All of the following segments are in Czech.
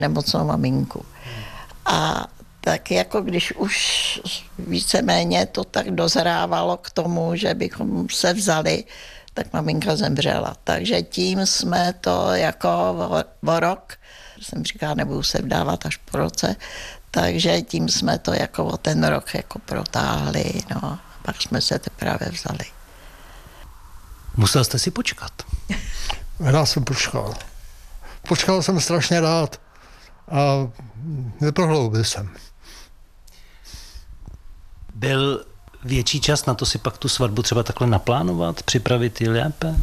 nemocnou maminku. A tak jako když už víceméně to tak dozrávalo k tomu, že bychom se vzali, tak maminka zemřela. Takže tím jsme to jako o rok, jsem říkala, nebudu se vdávat až po roce, takže tím jsme to jako o ten rok jako protáhli, no. Pak jsme se teprve vzali. Musel jste si počkat. Já jsem počkal. Počkal jsem strašně rád a neprohloubil jsem. Byl větší čas na to si pak tu svatbu třeba takhle naplánovat, připravit ji lépe?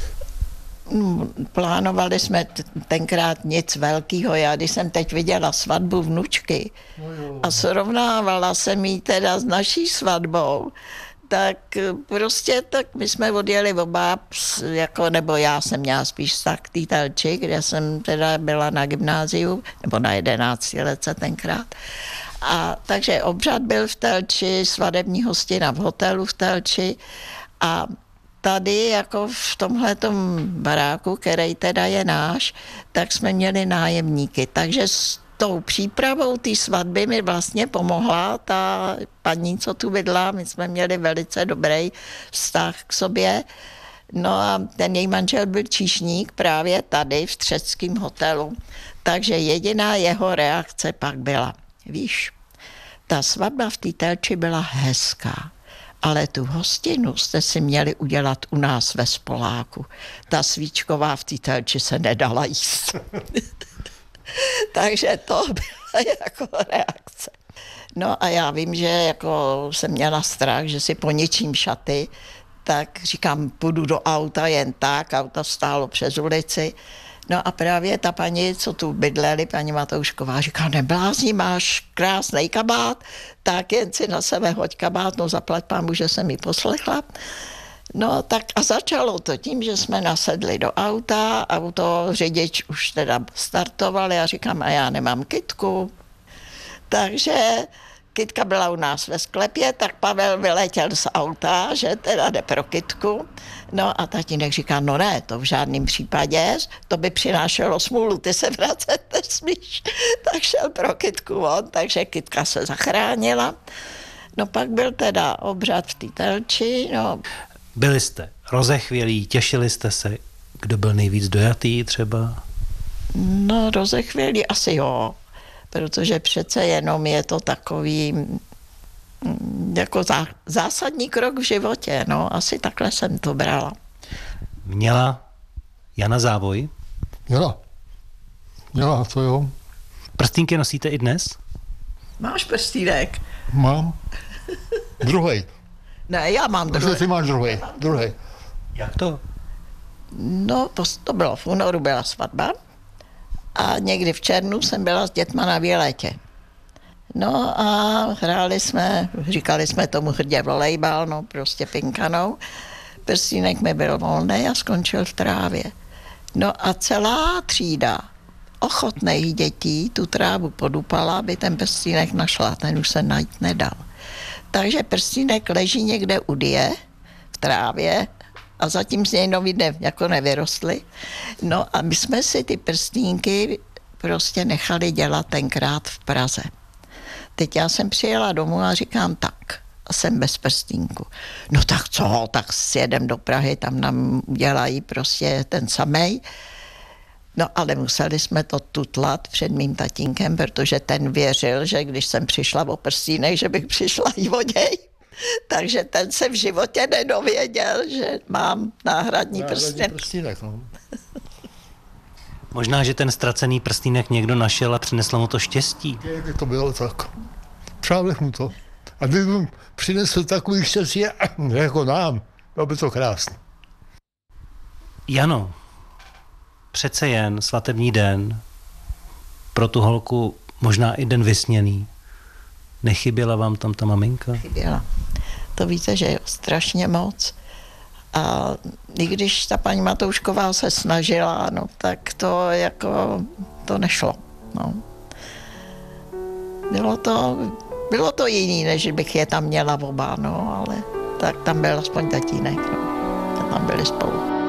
Plánovali jsme tenkrát nic velkého. Já když jsem teď viděla svatbu vnučky a srovnávala jsem ji teda s naší svatbou, tak prostě tak my jsme odjeli oba, jako, nebo já jsem měla spíš vztah k té Telči, kde jsem teda byla na gymnáziu, nebo na 11 let tenkrát. A takže obřad byl v Telči, svatební hostina v hotelu v Telči a tady jako v tomhletom baráku, který teda je náš, tak jsme měli nájemníky, takže s tou přípravou té svatby mi vlastně pomohla ta paní, co tu bydla, my jsme měli velice dobrý vztah k sobě. No a ten její manžel byl číšník právě tady v Třeckém hotelu, takže jediná jeho reakce pak byla, víš, ta svatba v té Telči byla hezká, ale tu hostinu jste si měli udělat u nás ve Spoláku. Ta svíčková v té Telči se nedala jíst. Takže to byla jako reakce. No a já vím, že jako jsem měla strach, že si poničím šaty, tak říkám, půjdu do auta jen tak, auto stálo přes ulici. No a právě ta paní, co tu bydleli, paní Matoušková, říká, neblázni, máš krásný kabát, tak jen si na sebe hoď kabát, no zaplať pámu, že jsem ji poslechla. No tak a začalo to tím, že jsme nasedli do auta, auto řidič už teda startoval, já říkám, a já nemám kytku. Takže kytka byla u nás ve sklepě, tak Pavel vyletěl z auta, že teda jde pro kytku. No a tatínek říká, no ne, to v žádném případě, to by přinášelo smůlu, ty se vracet nesmíš. Tak šel pro kytku on, takže kytka se zachránila. No pak byl teda obřad v té Telči, no. Byli jste rozechvělí, těšili jste se, kdo byl nejvíc dojatý třeba? No rozechvělí asi jo, protože přece jenom je to takový jako zásadní krok v životě, no, asi takhle jsem to brala. Měla Jana závoj? Měla, to jo. Prstínky nosíte i dnes? Máš prstínek? Mám. Druhej. Ne, já mám druhý. Ty máš druhý. Jak to? No, to bylo v únoru, byla svatba a někdy v červnu jsem byla s dětma na výletě. No a hráli jsme, říkali jsme tomu hrdě volejbal, no prostě pinkanou. Prstínek mi byl volný a skončil v trávě. No a celá třída ochotných dětí tu trávu podupala, aby ten prstínek našla, ten už se najít nedal. Takže prstínek leží někde u die v trávě a zatím z něj nový jako nevyrostly. No a my jsme si ty prstínky prostě nechali dělat tenkrát v Praze. Teď já jsem přijela domů a říkám tak, a jsem bez prstínku. No tak co, tak sjedem do Prahy, tam nám udělají prostě ten samej. No ale museli jsme to tutlat před mým tatínkem, protože ten věřil, že když jsem přišla o prstínek, že bych přišla i o něj. Takže ten se v životě nedověděl, že mám náhradní prstínek. No. Možná, že ten ztracený prstínek někdo našel a přinesl mu to štěstí. Kdyby to bylo tak. Přál bych mu to. A kdyby přinesl takový štěstí jako nám, bylo by to krásné. Jano, přece jen svatební den, pro tu holku možná i den vysněný. Nechyběla vám tam ta maminka? Chyběla. To víte, že jo, strašně moc. A i když ta paní Matoušková se snažila, no tak to jako, to nešlo, no. Bylo to jiný, než bych je tam měla oba, no, ale tak tam byl aspoň tatínek, no. Tam byli spolu.